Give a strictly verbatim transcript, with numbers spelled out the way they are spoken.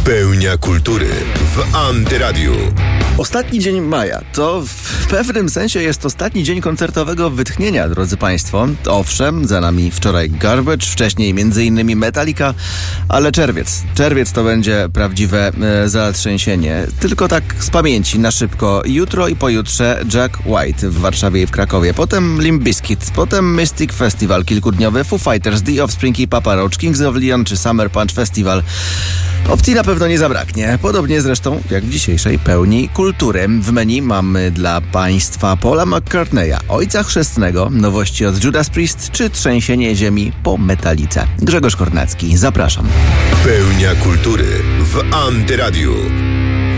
Pełnia kultury w Antyradiu. Ostatni dzień maja to w pewnym sensie jest ostatni dzień koncertowego wytchnienia, drodzy Państwo. Owszem, za nami wczoraj Garbage, wcześniej między innymi Metallica, ale czerwiec. Czerwiec to będzie prawdziwe e, zatrzęsienie. Tylko tak z pamięci, na szybko. Jutro i pojutrze Jack White w Warszawie i w Krakowie. Potem Limp Bizkit, potem Mystic Festival kilkudniowy, Foo Fighters, The Offspring i Papa Roach, Kings of Leon czy Summer Punch Festival. Opcji na pewno nie zabraknie. Podobnie zresztą jak w dzisiejszej Pełni Kultury. W menu mamy dla Państwa Paula McCartneya, Ojca Chrzestnego, nowości od Judas Priest czy trzęsienie ziemi po Metallice. Grzegorz Kornacki, zapraszam. Pełnia kultury w Antyradiu.